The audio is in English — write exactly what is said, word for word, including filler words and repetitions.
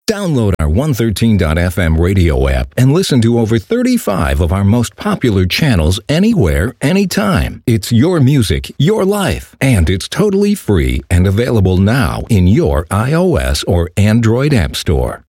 Download our one thirteen dot f m radio app and listen to over thirty-five of our most popular channels anywhere, anytime. It's your music, your life, and it's totally free and available now in your iOS or Android app store.